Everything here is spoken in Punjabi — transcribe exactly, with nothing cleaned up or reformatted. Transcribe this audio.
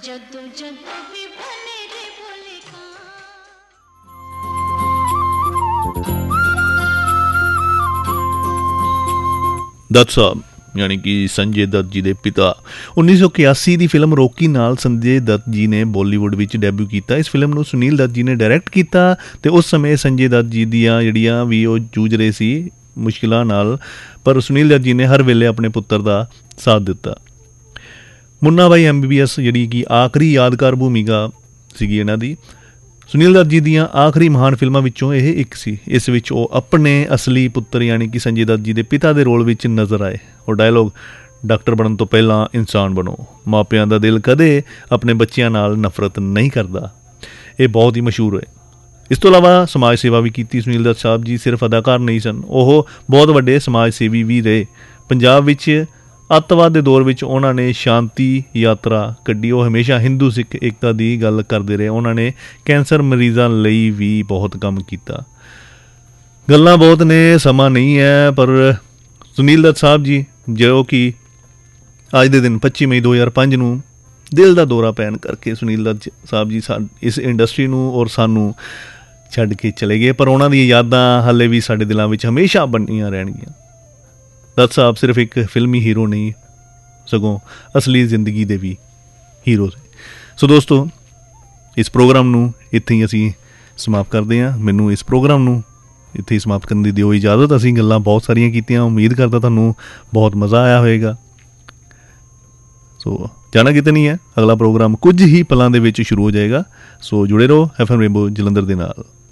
जदों जदों भी बने रे बोले का। ਦੱਤ ਸਾਹਿਬ ਯਾਨੀ ਕਿ ਸੰਜੇ ਦੱਤ ਜੀ ਦੇ ਪਿਤਾ ਉੱਨੀ ਸੌ ਇਕਿਆਸੀ ਦੀ ਫਿਲਮ ਰੋਕੀ ਨਾਲ ਸੰਜੇ ਦੱਤ ਜੀ ਨੇ ਬਾਲੀਵੁੱਡ ਵਿੱਚ ਡੈਬਿਊ ਕੀਤਾ। ਇਸ ਫਿਲਮ ਨੂੰ ਸੁਨੀਲ ਦੱਤ ਜੀ ਨੇ ਡਾਇਰੈਕਟ ਕੀਤਾ ਅਤੇ ਉਸ ਸਮੇਂ ਸੰਜੇ ਦੱਤ ਜੀ ਦੀਆਂ ਜਿਹੜੀਆਂ ਵੀ ਉਹ ਜੂਝ ਰਹੇ ਸੀ ਮੁਸ਼ਕਿਲਾਂ ਨਾਲ, ਪਰ ਸੁਨੀਲ ਦੱਤ ਜੀ ਨੇ ਹਰ ਵੇਲੇ ਆਪਣੇ ਪੁੱਤਰ ਦਾ ਸਾਥ ਦਿੱਤਾ। ਮੁੰਨਾ ਬਾਈ ਐਮ ਬੀ ਬੀ ਐਸ ਜਿਹੜੀ ਕਿ ਆਖਰੀ ਯਾਦਗਾਰ ਭੂਮਿਕਾ ਸੀਗੀ ਇਹਨਾਂ ਦੀ। ਸੁਨੀਲ ਦੱਤ ਜੀ ਦੀਆਂ ਆਖਰੀ ਮਹਾਨ ਫਿਲਮਾਂ ਵਿੱਚੋਂ ਇਹ ਇੱਕ ਸੀ। ਇਸ ਵਿੱਚ ਉਹ ਆਪਣੇ ਅਸਲੀ ਪੁੱਤਰ ਯਾਨੀ ਕਿ ਸੰਜੇ ਦੱਤ ਜੀ ਦੇ ਪਿਤਾ ਦੇ ਰੋਲ ਵਿੱਚ ਨਜ਼ਰ ਆਏ। ਉਹ ਡਾਇਲੋਗ ਡਾਕਟਰ ਬਣਨ ਤੋਂ ਪਹਿਲਾਂ ਇਨਸਾਨ ਬਣੋ, ਮਾਪਿਆਂ ਦਾ ਦਿਲ ਕਦੇ ਆਪਣੇ ਬੱਚਿਆਂ ਨਾਲ ਨਫ਼ਰਤ ਨਹੀਂ ਕਰਦਾ, ਇਹ ਬਹੁਤ ਹੀ ਮਸ਼ਹੂਰ ਹੋਏ। ਇਸ ਤੋਂ ਇਲਾਵਾ ਸਮਾਜ ਸੇਵਾ ਵੀ ਕੀਤੀ ਸੁਨੀਲ ਦੱਤ ਸਾਹਿਬ ਜੀ। ਸਿਰਫ ਅਦਾਕਾਰ ਨਹੀਂ ਸਨ, ਉਹ ਬਹੁਤ ਵੱਡੇ ਸਮਾਜ ਸੇਵੀ ਵੀ ਰਹੇ। ਪੰਜਾਬ ਵਿੱਚ ਅੱਤਵਾਦ ਦੇ ਦੌਰ ਵਿੱਚ ਉਹਨਾਂ ਨੇ ਸ਼ਾਂਤੀ ਯਾਤਰਾ ਕੱਢੀ। ਉਹ ਹਮੇਸ਼ਾ ਹਿੰਦੂ ਸਿੱਖ ਏਕਤਾ ਦੀ ਗੱਲ ਕਰਦੇ ਰਹੇ। ਉਹਨਾਂ ਨੇ ਕੈਂਸਰ ਮਰੀਜ਼ਾਂ ਲਈ ਵੀ ਬਹੁਤ ਕੰਮ ਕੀਤਾ। ਗੱਲਾਂ ਬਹੁਤ ਨੇ, ਸਮਾਂ ਨਹੀਂ ਹੈ, ਪਰ ਸੁਨੀਲ ਦੱਤ ਸਾਹਿਬ ਜੀ ਜੋ ਕਿ ਅੱਜ ਦੇ ਦਿਨ ਪੱਚੀ ਮਈ ਦੋ ਹਜ਼ਾਰ ਪੰਜ ਨੂੰ ਦਿਲ ਦਾ ਦੌਰਾ ਪੈਣ ਕਰਕੇ ਸੁਨੀਲ ਦੱਤ ਸਾਹਿਬ ਜੀ ਸਾ ਇਸ ਇੰਡਸਟਰੀ ਨੂੰ ਔਰ ਸਾਨੂੰ ਛੱਡ ਕੇ ਚਲੇ ਗਏ, ਪਰ ਉਹਨਾਂ ਦੀਆਂ ਯਾਦਾਂ ਹਾਲੇ ਵੀ ਸਾਡੇ ਦਿਲਾਂ ਵਿੱਚ ਹਮੇਸ਼ਾ ਬਣੀਆਂ ਰਹਿਣਗੀਆਂ। ਦੱਤ ਸਾਹਿਬ ਸਿਰਫ ਇੱਕ ਫਿਲਮੀ ਹੀਰੋ ਨਹੀਂ, ਸਗੋਂ ਅਸਲੀ ਜ਼ਿੰਦਗੀ ਦੇ ਵੀ ਹੀਰੋ ਸੀ। ਸੋ ਦੋਸਤੋ, ਇਸ ਪ੍ਰੋਗਰਾਮ ਨੂੰ ਇੱਥੇ ਹੀ ਅਸੀਂ ਸਮਾਪਤ ਕਰਦੇ ਹਾਂ। ਮੈਨੂੰ ਇਸ ਪ੍ਰੋਗਰਾਮ ਨੂੰ ਇੱਥੇ ਹੀ ਸਮਾਪਤ ਕਰਨ ਦੀ ਦਿਓ ਇਜਾਜ਼ਤ। ਅਸੀਂ ਗੱਲਾਂ ਬਹੁਤ ਸਾਰੀਆਂ ਕੀਤੀਆਂ, ਉਮੀਦ ਕਰਦਾ ਤੁਹਾਨੂੰ ਬਹੁਤ ਮਜ਼ਾ ਆਇਆ ਹੋਵੇਗਾ। ਸੋ ਜਾਣਾ ਕਿਤੇ ਨਹੀਂ ਹੈ, ਅਗਲਾ ਪ੍ਰੋਗਰਾਮ ਕੁਝ ਹੀ ਪਲਾਂ ਦੇ ਵਿੱਚ ਸ਼ੁਰੂ ਹੋ ਜਾਏਗਾ। ਸੋ ਜੁੜੇ ਰਹੋ ਐਫ ਐਮ ਰੇਨਬੋ ਜਲੰਧਰ ਦੇ ਨਾਲ।